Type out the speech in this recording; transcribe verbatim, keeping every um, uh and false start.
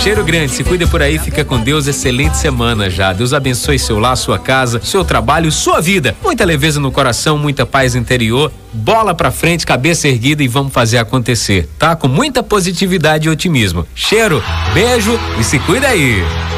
Cheiro grande, se cuida por aí, fica com Deus, excelente semana já. Deus abençoe seu lar, sua casa, seu trabalho, sua vida. Muita leveza no coração, muita paz interior, bola pra frente, cabeça erguida e vamos fazer acontecer, tá? Com muita positividade e otimismo. Cheiro, beijo e se cuida aí.